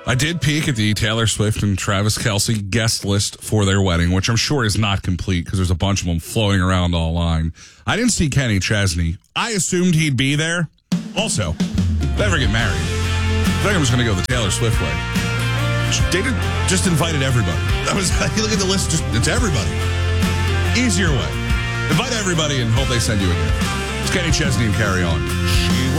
I did peek at the Taylor Swift and Travis Kelce guest list for their wedding, which I'm sure is not complete because there's a bunch of them floating around online. I didn't see Kenny Chesney. I assumed he'd be there. Also, never get married. I think I was going to go the Taylor Swift way. They just invited everybody. That was, you look at the list, it's everybody. Easier way. Invite everybody and hope they send you a gift. It's Kenny Chesney and Carry On. She